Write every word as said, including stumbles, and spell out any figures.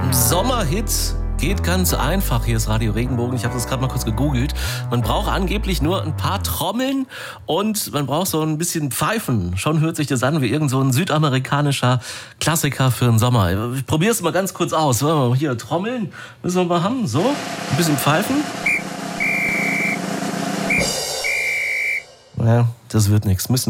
Sommerhit geht ganz einfach. Hier ist Radio Regenbogen. Ich habe das gerade mal kurz gegoogelt. Man braucht angeblich nur ein paar Trommeln und man braucht so ein bisschen Pfeifen. Schon hört sich das an wie irgend so ein südamerikanischer Klassiker für den Sommer. Ich probiere es mal ganz kurz aus. Hier, Trommeln müssen wir mal haben. So, ein bisschen Pfeifen. Ja, das wird nichts. Müssen